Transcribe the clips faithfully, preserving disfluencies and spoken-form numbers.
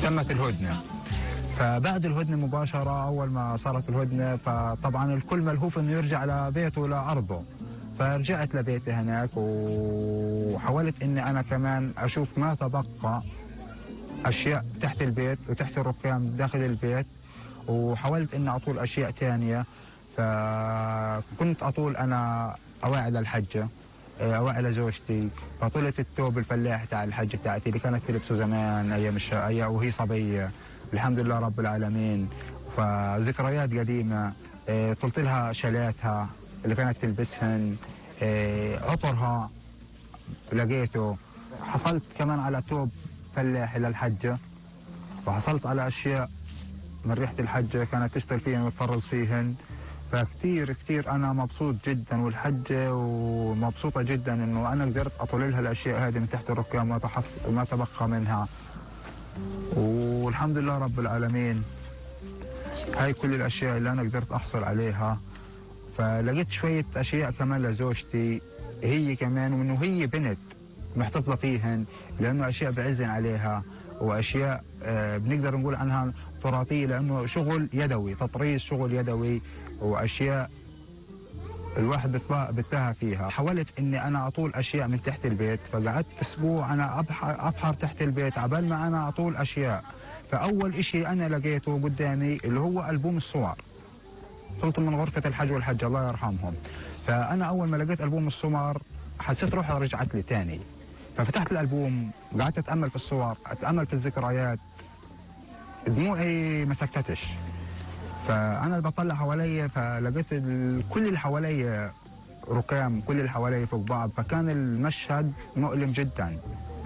تمت الهدنه. فبعد الهدنه مباشره، اول ما صارت الهدنه فطبعا الكل ملهوف انه يرجع لبيته لارضه. فرجعت لبيتي هناك وحاولت اني انا كمان اشوف ما تبقى اشياء تحت البيت وتحت الركام داخل البيت، وحاولت اني اطول اشياء ثانيه. فكنت اطول انا اواعي للحجه، اواعي لزوجتي، فطلت الثوب الفلاح تاع الحجه تاعتي اللي كانت تلبسه زمان ايام الشقيه وهي صبيه، الحمد لله رب العالمين. فذكريات قديمه، طلت لها شالاتها اللي كانت تلبسهن، عطرها لقيته. حصلت كمان على ثوب فلاحي للحجه، وحصلت على اشياء من ريحه الحجه كانت تشتغل فيهن وتفرز فيهن. فكتير كتير انا مبسوط جدا، والحجه ومبسوطه جدا انه انا قدرت اطول لها الاشياء هذه من تحت الركام وما وما تبقى منها، والحمد لله رب العالمين. هاي كل الاشياء اللي انا قدرت احصل عليها. فلقيت شويه اشياء كمان لزوجتي هي كمان، وانه هي بنت محتفظه فيهن، لانه اشياء بعزن عليها، واشياء آه بنقدر نقول عنها تراثيه، لانه شغل يدوي، تطريز شغل يدوي، واشياء الواحد بتباهى فيها. حاولت اني انا اطول اشياء من تحت البيت، فقعدت اسبوع انا ابحر افحر تحت البيت عبال ما انا اطول اشياء. فاول اشي انا لقيته قدامي اللي هو البوم الصور، طلت من غرفه الحج والحج الله يرحمهم. فانا اول ما لقيت البوم الصور حسيت روحي رجعت لي تاني. ففتحت الالبوم، قعدت اتامل في الصور، اتامل في الذكريات، دموعي ما سكتتش. فانا بطلع حوالي فلقيت كل اللي حوالي ركام، كل اللي حوالي فوق بعض، فكان المشهد مؤلم جدا.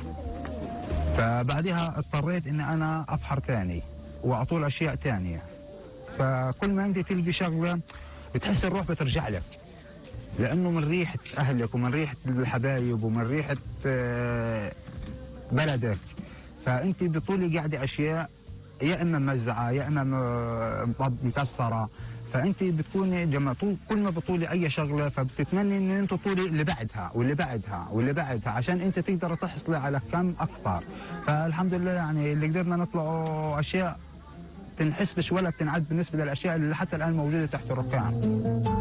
فبعدها اضطريت اني انا افحر ثاني واطول اشياء ثانيه. فكل ما انت تلقي شغله بتحس الروح بترجع لك، لانه من ريحه اهلك ومن ريحه الحبايب ومن ريحه بلدك. فانت بطولي قاعده اشياء يا اما ممزعه يا اما مكسره، فانت بتكوني لما كل ما بتطولي اي شغله فبتتمني ان انت تطولي اللي بعدها واللي بعدها واللي بعدها عشان انت تقدر تحصلي على كم اكثر. فالحمد لله يعني اللي قدرنا نطلعوا اشياء تنحسبش ولا بتنعد بالنسبه للاشياء اللي حتى الان موجوده تحت الركام.